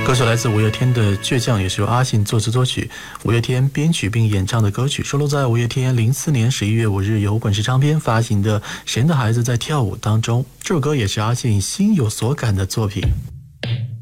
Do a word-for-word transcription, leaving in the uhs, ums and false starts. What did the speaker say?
歌曲来自五月天的《倔强》，也是由阿信作词作曲，五月天编曲并演唱的歌曲，收录在五月天零四年十一月五日由滚石唱片发行的《谁的孩子在跳舞》当中。这首歌也是阿信心有所感的作品。